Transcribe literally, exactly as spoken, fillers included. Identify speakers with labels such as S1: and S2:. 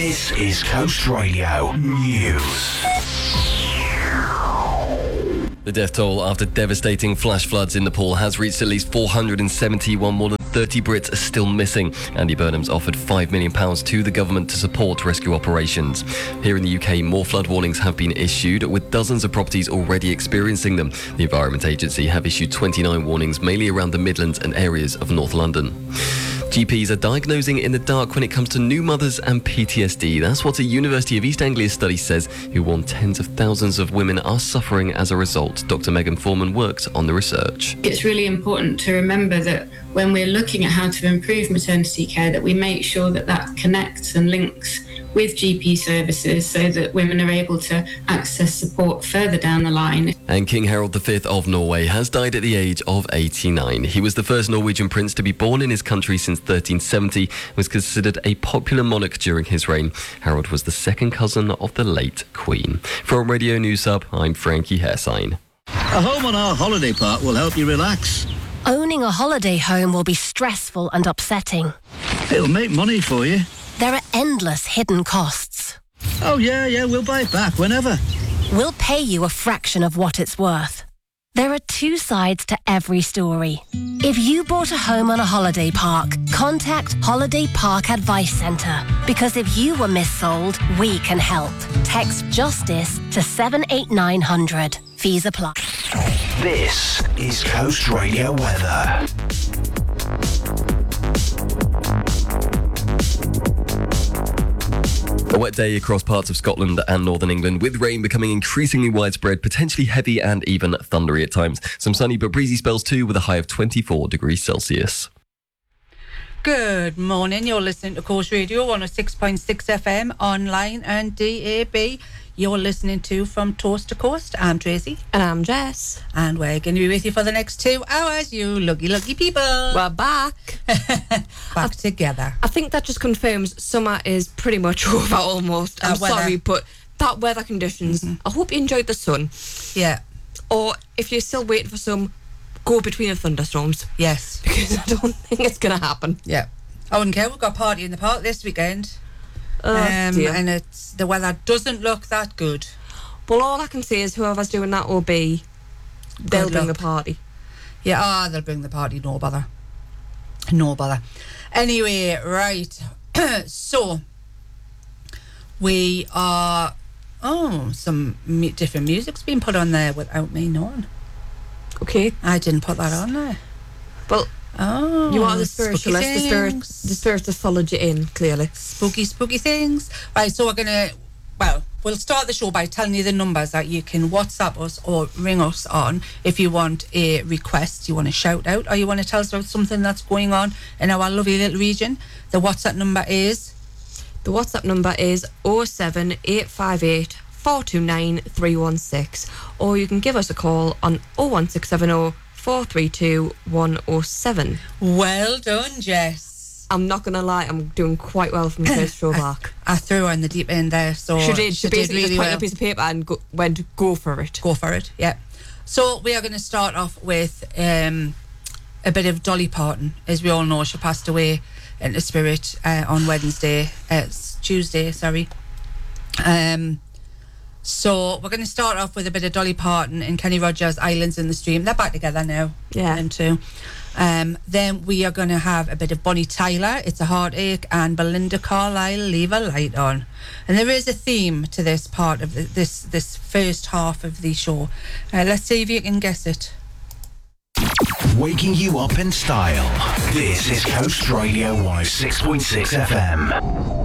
S1: This is Coast Radio News.
S2: The death toll after devastating flash floods in Nepal has reached at least four hundred seventy-one. More than thirty Brits are still missing. Andy Burnham's offered five million pounds to the government to support rescue operations. Here in the U K, more flood warnings have been issued, with dozens of properties already experiencing them. The Environment Agency have issued twenty-nine warnings, mainly around the Midlands and areas of North London. G Ps are diagnosing in the dark when it comes to new mothers and P T S D. That's what a University of East Anglia study says, who warned tens of thousands of women are suffering as a result. Doctor Megan Foreman worked on the research.
S3: It's really important to remember that when we're looking at how to improve maternity care, that we make sure that that connects and links with G P services so that women are able to access support further down the line.
S2: And King Harald the Fifth of Norway has died at the age of eighty-nine. He was the first Norwegian prince to be born in his country since thirteen seventy, and was considered a popular monarch during his reign. Harald was the second cousin of the late Queen. From Radio News Hub, I'm Frankie Hairsign.
S4: A home on our holiday park will help you relax.
S5: Owning a holiday home will be stressful and upsetting.
S4: It'll make money for you.
S5: There are endless hidden costs.
S4: Oh, yeah, yeah, we'll buy it back whenever.
S5: We'll pay you a fraction of what it's worth. There are two sides to every story. If you bought a home on a holiday park, contact Holiday Park Advice Centre. Because if you were missold, we can help. Text JUSTICE to seven eight nine hundred. Fees apply.
S1: This is Coast Radio weather.
S2: A wet day across parts of Scotland and northern England, with rain becoming increasingly widespread, potentially heavy and even thundery at times. Some sunny but breezy spells too, with a high of twenty-four degrees Celsius.
S6: Good morning. You're listening to Coast Radio one oh six point six F M, online and D A B. You're listening to From Toast to Coast. I'm Tracy.
S7: And I'm Jess.
S6: And we're going to be with you for the next two hours, you lucky, lucky people.
S7: We're back.
S6: back I, together.
S7: I think that just confirms summer is pretty much over almost. I'm
S6: uh,
S7: sorry, but that weather conditions, mm-hmm. I hope you enjoyed the sun.
S6: Yeah.
S7: Or if you're still waiting for some, go between the thunderstorms.
S6: Yes.
S7: Because I don't think it's going to happen.
S6: Yeah. I wouldn't care. We've got a party in the park this weekend.
S7: Oh,
S6: um, and it's the weather doesn't look that good.
S7: Well, all I can say is whoever's doing that will be, they'll
S6: Good
S7: bring
S6: luck.
S7: the party.
S6: Yeah, ah, they'll bring the party, no bother. No bother. Anyway, right. So, we are... Oh, some mu- different music's been put on there without me knowing.
S7: Okay.
S6: I didn't put that on there.
S7: Well...
S6: Oh,
S7: you are the spiritualist. The spirit, the spirit has followed you in, clearly.
S6: Spooky, spooky things. Right, so we're going to, well, we'll start the show by telling you the numbers that you can WhatsApp us or ring us on if you want a request, you want to shout out, or you want to tell us about something that's going on in our lovely little region. The WhatsApp number is?
S7: The WhatsApp number is oh seven eight five eight four two nine three one six, or you can give us a call on oh one six seven oh four three two one oh seven.
S6: Well done, Jess.
S7: I'm not going to lie, I'm doing quite well from the first show back.
S6: I, I threw her in the deep end there, so
S7: she did. She,
S6: she
S7: basically
S6: did really
S7: just pointed
S6: well.
S7: a piece of paper and go, went, go for it.
S6: Go for it, yeah. So we are going to start off with um, a bit of Dolly Parton. As we all know, she passed away in the spirit uh, on Wednesday, uh, Tuesday, sorry. Um... So we're going to start off with a bit of Dolly Parton and Kenny Rogers, Islands in the Stream. They're back together now.
S7: Yeah.
S6: Them two. Um, then we are going to have a bit of Bonnie Tyler, It's a Heartache, and Belinda Carlisle, Leave a Light On. And there is a theme to this part of the, this this first half of the show. Uh, let's see if you can guess it.
S1: Waking you up in style. This is Coast Radio one oh six point six F M.